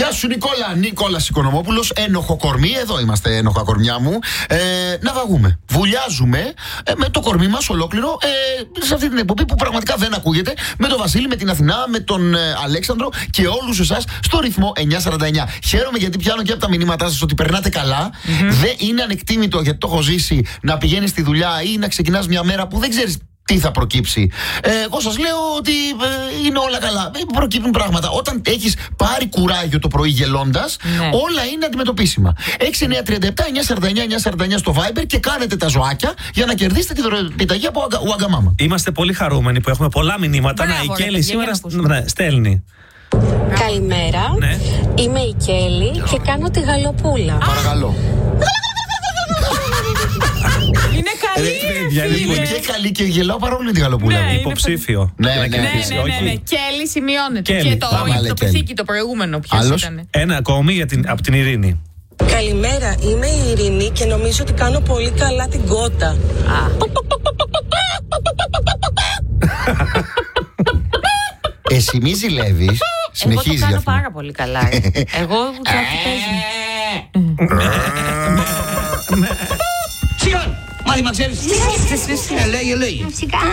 Γεια σου Νικόλα, Νικόλας Οικονομόπουλος. Ένοχο κορμί, εδώ είμαστε ένοχα κορμιά μου. Ναυαγούμε, βουλιάζουμε με το κορμί μας ολόκληρο σε αυτή την εκπομπή που πραγματικά δεν ακούγεται. Με τον Βασίλη, με την Αθηνά, με τον Αλέξανδρο και όλους εσάς στο ρυθμό 949. Χαίρομαι γιατί πιάνω και από τα μηνύματά σας ότι περνάτε καλά. Δεν είναι ανεκτήμητο, γιατί το έχω ζήσει, να πηγαίνεις στη δουλειά ή να ξεκινάς μια μέρα που δεν ξέρεις τι θα προκύψει. Εγώ σας λέω ότι είναι όλα καλά. Προκύπτουν πράγματα. Όταν έχεις πάρει κουράγιο το πρωί γελώντας, όλα είναι αντιμετωπίσιμα. 6937-949-949 στο Viber και κάνετε τα ζωάκια για να κερδίσετε τη δωρεπιταγή από Ουαγκαμάμα. Είμαστε πολύ χαρούμενοι που έχουμε πολλά μηνύματα. Μπράβο, η Κέλλη σήμερα στέλνει. Καλημέρα. Είμαι η Κέλλη και κάνω τη γαλοπούλα. Παρακαλώ. Είναι καλή. Είναι και καλή και γελάω παρόλο τη γαλοπούλα. Υποψήφιο. Ναι. Κέλλη σημειώνεται. Και το πυθίκι το προηγούμενο. Ποιος ήταν? Ένα ακόμη από την Ειρήνη. Καλημέρα, είμαι η Ειρήνη και νομίζω ότι κάνω πολύ καλά την κότα. Εσύ μη ζηλεύεις. Συνεχίζει. Εγώ το κάνω πάρα πολύ καλά. Εγώ κάτι παίζει. Σιγά! Μάθημα ξέρεις. Λέγε.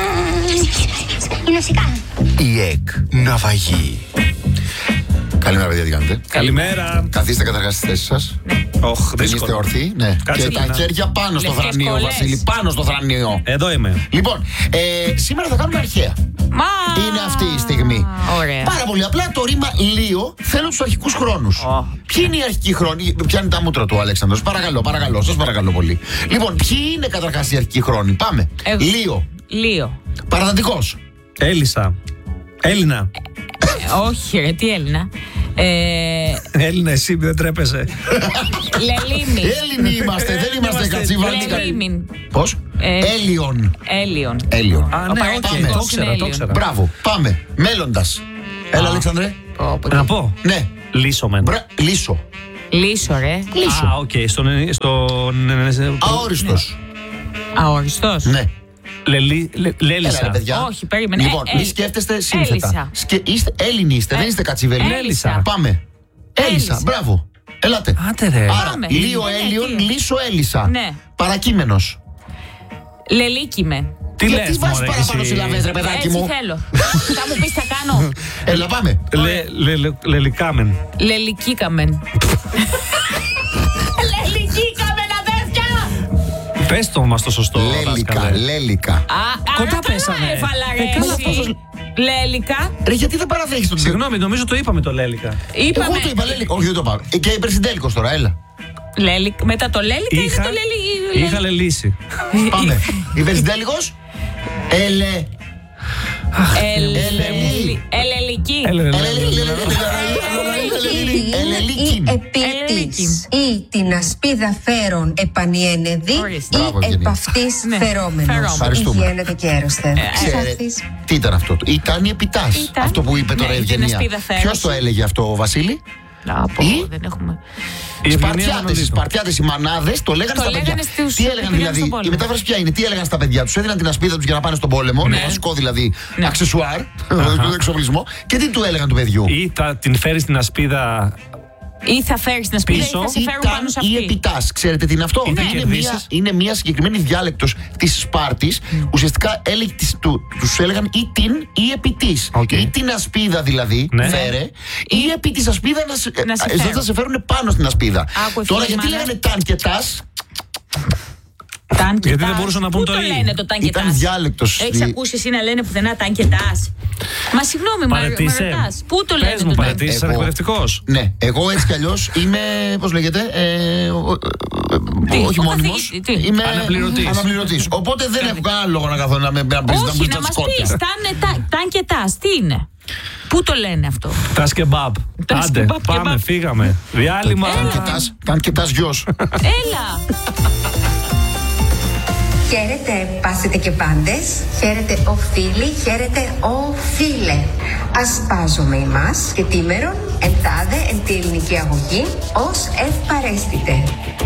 Είναι σιγά. Η ΕΚ Ναυαγή. Καλημέρα, παιδιά, τι κάνετε? Καλημέρα. Καθίστε καταρχάς στις θέσεις σας. Δεν είστε ορθοί, ναι. Και τα χέρια πάνω στο θρανίο, Βασίλη. Πάνω στο θρανίο. Εδώ είμαι. Λοιπόν, σήμερα θα κάνουμε αρχαία. Είναι αυτή η στιγμή. Ωραία. Πάρα πολύ απλά το ρήμα Λίο θέλω τους αρχικούς χρόνους. Ποιοι είναι οι αρχικοί χρόνοι? Πιάνει τα μούτρα του Αλέξανδρος. Παρακαλώ, σας παρακαλώ πολύ. Λοιπόν, ποιοι είναι καταρχάς οι αρχικοί χρόνοι? Πάμε. Λίο. Παραδαντικός. Έλισσα. Έλληνα. Όχι, ρε, τι Έλληνα. Έλληνα, εσύ δεν τρέπεσαι. Λελίμι. Έλληνοι είμαστε, δεν είμαστε κατσιβάλτικα. Πώς? Έλλιον. Το ήξερα. Μπράβο, πάμε. Μέλλοντας. Έλα, Αλέξανδρε. Να πω. Ναι. Λύσομεν. Λύσο. Λύσο, ρε. Οκ. Αόριστος. Αόριστος. Ναι. Λέλισσα. Όχι, περίμενε. Λοιπόν, μη σκέφτεστε σύνθετα. Είστε Έλληνοι, είστε, δεν είστε κατσιβέλοι. Έλισσα. Πάμε. Έλισσα, μπράβο. Ελάτε. Άντε ρε. Άρα, Λίο Έλλιον, Λύσο Έλισσα. Ναι. Παρακείμενος. Λελίκημε. Τι λες, Γιατί βάζεις παραπάνω συλλαβές, ρε παιδάκι μου? Έτσι θέλω. Θα μου πεις, θα κάνω. Έλα, πάμε. Λελικάμεν. Λελικήκαμεν. Λελικήκαμεν, αδέρφια! Πες το μας το σωστό. Λέλικα. Κοντά πέσαμε. Λέλικα. Ρε, γιατί δεν παραδέχεις τον Συγγνώμη, νομίζω το είπαμε το Λέλικα. Εγώ το είπα Λέλικα. Όχι, δεν το είπα. Και υπερσυντέλικος τώρα, έλα. Μετά το Λέλικα είναι το Λέλικα. Είχα λελίσει. Πάμε. Υπερσυντέλικος. Ελελική. Ή επίτης ή την ασπίδα φέρον επανιένεδη ή επ' αυτής φερόμενος. Υγιένεται και έρωστε. Τι ήταν αυτό? Ήταν η επιτάς. Αυτό που είπε τώρα η Ευγενία. Ποιος το έλεγε αυτό, Βασίλη? Δεν έχουμε. Οι Σπαρτιάτες, οι μανάδες το λέγανε στα παιδιά. Τι έλεγαν δηλαδή? Η μετάφραση ποια είναι? Τι έλεγαν στα παιδιά τους? Έδιναν την ασπίδα τους για να πάνε στον πόλεμο. Με βασικό δηλαδή αξεσουάρ, εξοπλισμό. Και τι του έλεγαν του παιδιού? Ή την φέρεις την ασπίδα. Ή θα φέρεις την ασπίδα ή θα σε φέρουν πάνω σε αυτή. Ή επιτάς. Ξέρετε τι είναι αυτό? Είναι μια συγκεκριμένη διάλεκτος της Σπάρτης. Ουσιαστικά τους έλεγαν ή την ή επιτής. Ή την ασπίδα δηλαδή, φέρε, ή επί της ασπίδα να σε φέρουν πάνω στην ασπίδα. Τώρα γιατί λέγανε ταν και τας? Γιατί δεν μπορούσαν να πούν το ίδιο. Λένε το ταν και τας. Ήταν διάλεκτος. Έχεις ακούσει εσύ να λένε πουθενά ταν και τας? Μα συγγνώμη, με ρωτάς. Πού το λένε? Πες μου, παρατήσεις σαν εκπαιδευτικός. Ναι, εγώ έτσι κι αλλιώς είμαι, πώς λέγεται, όχι μόνιμος. Είμαι αναπληρωτής. Οπότε δεν έχω κανένα λόγο να καθόλου να με πεις τα σκότια. Όχι, να μας πεις, ταν και τας, τι είναι? Πού το λένε αυτό? Τας και μπαμπ. Άντε, πάμε, φύγαμε. Διάλειμμα. Ταν και τας γιος. Έλα. Χαίρετε πάσετε και πάντες, χαίρετε ο φίλοι, χαίρετε ο φίλε. Ασπάζομαι ημάς και τίμερον εν τάδε εν τη ελληνική αγωγή ως ευπαρέστητε.